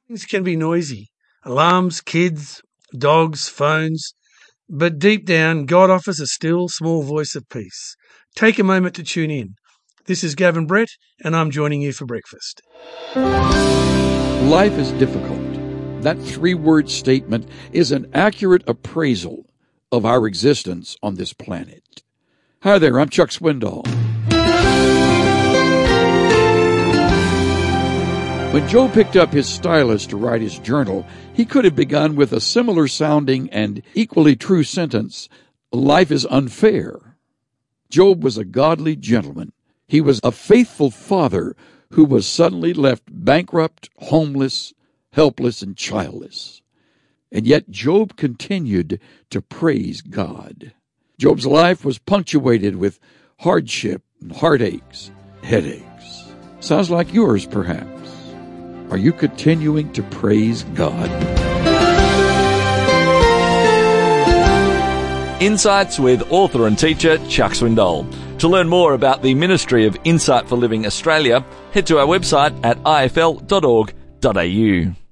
Things can be noisy. Alarms, kids, dogs, phones. But deep down, God offers a still, small voice of peace. Take a moment to tune in. This is Gavin Brett, and I'm joining you for breakfast. Life is difficult. That 3-word statement is an accurate appraisal of our existence on this planet. Hi there, I'm Chuck Swindoll. When Job picked up his stylus to write his journal, he could have begun with a similar sounding and equally true sentence, life is unfair. Job was a godly gentleman. He was a faithful father who was suddenly left bankrupt, homeless, helpless, and childless. And yet Job continued to praise God. Job's life was punctuated with hardship and heartaches, headaches. Sounds like yours, perhaps. Are you continuing to praise God? Insights with author and teacher Chuck Swindoll. To learn more about the Ministry of Insight for Living Australia, head to our website at ifl.org.au.